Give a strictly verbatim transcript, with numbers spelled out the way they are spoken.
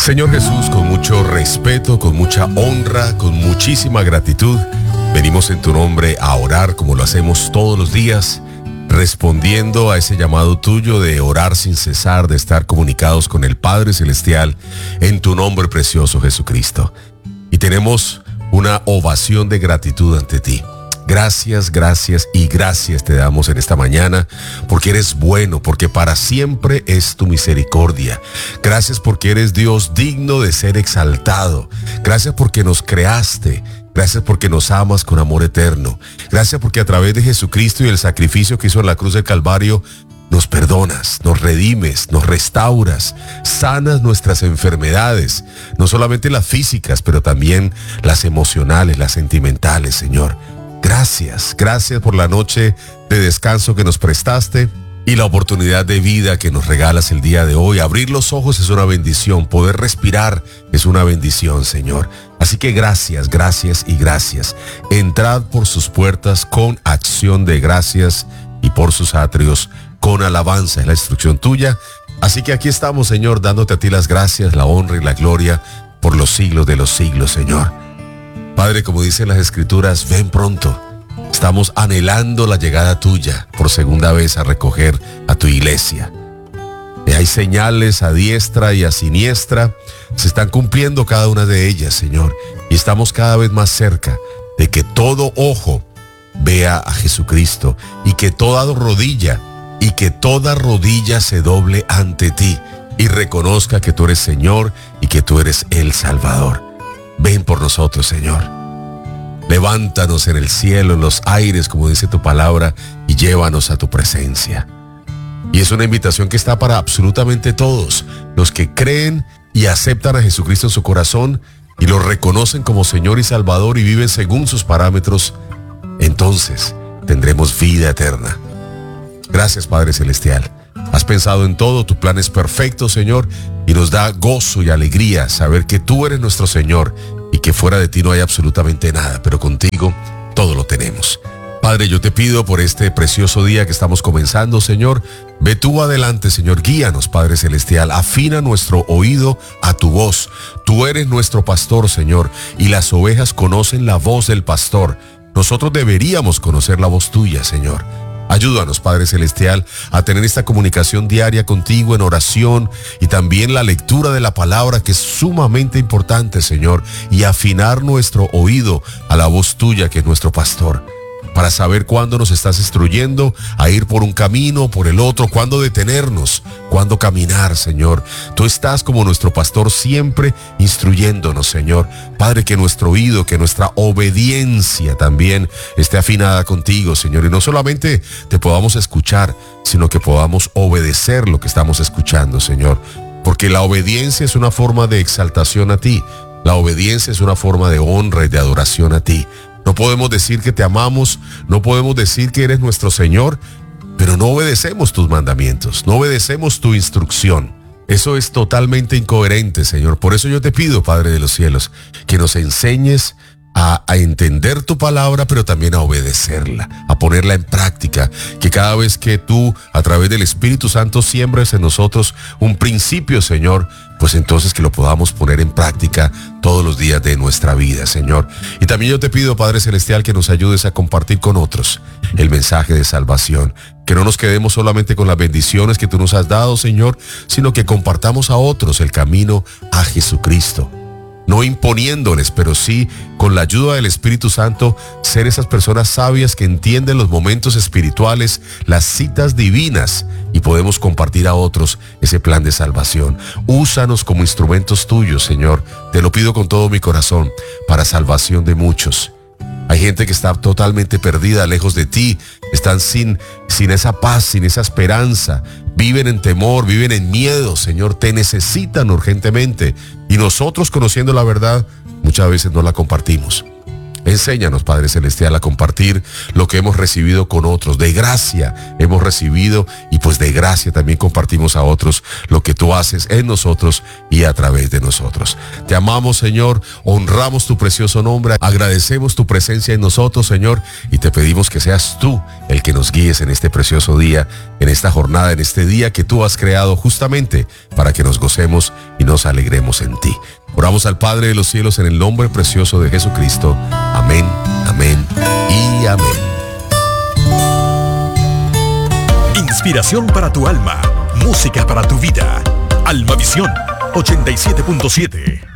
Señor Jesús, con mucho respeto, con mucha honra, con muchísima gratitud, venimos en tu nombre a orar como lo hacemos todos los días, respondiendo a ese llamado tuyo de orar sin cesar, de estar comunicados con el Padre Celestial en tu nombre precioso, Jesucristo. Y tenemos una ovación de gratitud ante ti. Gracias, gracias y gracias te damos en esta mañana porque eres bueno, porque para siempre es tu misericordia. Gracias porque eres Dios digno de ser exaltado. Gracias porque nos creaste. Gracias porque nos amas con amor eterno. Gracias porque a través de Jesucristo y el sacrificio que hizo en la cruz del Calvario, nos perdonas, nos redimes, nos restauras, sanas nuestras enfermedades, no solamente las físicas, pero también las emocionales, las sentimentales, Señor. Gracias, gracias por la noche de descanso que nos prestaste y la oportunidad de vida que nos regalas el día de hoy. Abrir los ojos es una bendición, poder respirar es una bendición, Señor. Así que gracias, gracias y gracias. Entrad por sus puertas con acción de gracias y por sus atrios con alabanza, es la instrucción tuya. Así que aquí estamos, Señor, dándote a ti las gracias, la honra y la gloria por los siglos de los siglos, Señor. Padre, como dicen las Escrituras, ven pronto. Estamos anhelando la llegada tuya por segunda vez a recoger a tu iglesia. Y hay señales a diestra y a siniestra. Se están cumpliendo cada una de ellas, Señor. Y estamos cada vez más cerca de que todo ojo vea a Jesucristo y que toda rodilla y que toda rodilla se doble ante ti y reconozca que tú eres Señor y que tú eres el Salvador. Ven por nosotros, Señor. Levántanos en el cielo, en los aires, como dice tu palabra, y llévanos a tu presencia. Y es una invitación que está para absolutamente todos, los que creen y aceptan a Jesucristo en su corazón y lo reconocen como Señor y Salvador y viven según sus parámetros. Entonces tendremos vida eterna. Gracias, Padre Celestial. Has pensado en todo, tu plan es perfecto, Señor, y nos da gozo y alegría saber que tú eres nuestro Señor y que fuera de ti no hay absolutamente nada, pero contigo todo lo tenemos. Padre, yo te pido por este precioso día que estamos comenzando, Señor, ve tú adelante, Señor, guíanos, Padre Celestial, afina nuestro oído a tu voz. Tú eres nuestro pastor, Señor, y las ovejas conocen la voz del pastor. Nosotros deberíamos conocer la voz tuya, Señor. Ayúdanos, Padre Celestial, a tener esta comunicación diaria contigo en oración y también la lectura de la palabra, que es sumamente importante, Señor, y afinar nuestro oído a la voz tuya, que es nuestro pastor, para saber cuándo nos estás instruyendo a ir por un camino o por el otro, cuándo detenernos, cuándo caminar, Señor. Tú estás como nuestro pastor siempre instruyéndonos, Señor. Padre, que nuestro oído, que nuestra obediencia también esté afinada contigo, Señor. Y no solamente te podamos escuchar, sino que podamos obedecer lo que estamos escuchando, Señor. Porque la obediencia es una forma de exaltación a ti. La obediencia es una forma de honra y de adoración a ti. No podemos decir que te amamos, no podemos decir que eres nuestro Señor, pero no obedecemos tus mandamientos, no obedecemos tu instrucción. Eso es totalmente incoherente, Señor. Por eso yo te pido, Padre de los cielos, que nos enseñes a, a entender tu palabra, pero también a obedecerla, a ponerla en práctica. Que cada vez que tú, a través del Espíritu Santo, siembres en nosotros un principio, Señor, pues entonces que lo podamos poner en práctica todos los días de nuestra vida, Señor. Y también yo te pido, Padre Celestial, que nos ayudes a compartir con otros el mensaje de salvación. Que no nos quedemos solamente con las bendiciones que tú nos has dado, Señor, sino que compartamos a otros el camino a Jesucristo. No imponiéndoles, pero sí con la ayuda del Espíritu Santo, ser esas personas sabias que entienden los momentos espirituales, las citas divinas, y podemos compartir a otros ese plan de salvación. Úsanos como instrumentos tuyos, Señor. Te lo pido con todo mi corazón, para salvación de muchos. Hay gente que está totalmente perdida, lejos de ti. Están sin, sin esa paz, sin esa esperanza. Viven en temor, viven en miedo, Señor. Te necesitan urgentemente. Y nosotros, conociendo la verdad, muchas veces no la compartimos. Enséñanos, Padre Celestial, a compartir lo que hemos recibido con otros. De gracia hemos recibido y pues de gracia también compartimos a otros lo que tú haces en nosotros y a través de nosotros. Te amamos, Señor, honramos tu precioso nombre, agradecemos tu presencia en nosotros, Señor, y te pedimos que seas tú el que nos guíes en este precioso día, en esta jornada, en este día que tú has creado justamente para que nos gocemos y nos alegremos en ti. Oramos al Padre de los cielos en el nombre precioso de Jesucristo. Amén, amén y amén. Inspiración para tu alma, música para tu vida. Almavisión ochenta y siete punto siete.